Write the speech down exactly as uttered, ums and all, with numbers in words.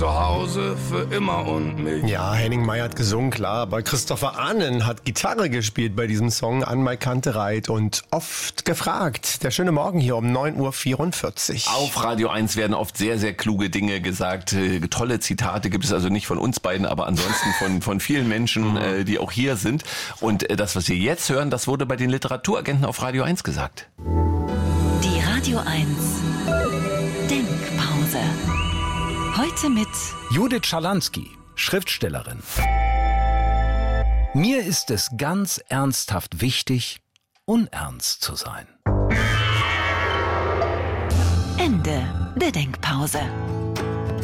Zu Hause für immer und mich. Ja, Henning May hat gesungen, klar, aber Christopher Ahnen hat Gitarre gespielt bei diesem Song An Mai Kantereit und oft gefragt. Der schöne Morgen hier um neun Uhr vierundvierzig. Auf Radio eins werden oft sehr, sehr kluge Dinge gesagt. Äh, tolle Zitate gibt es also nicht von uns beiden, aber ansonsten von, von vielen Menschen, äh, die auch hier sind. Und äh, das, was wir jetzt hören, das wurde bei den Literaturagenten auf Radio eins gesagt. Die Radio eins Denkpause. Heute mit Judith Schalansky, Schriftstellerin. Mir ist es ganz ernsthaft wichtig, unernst zu sein. Ende der Denkpause.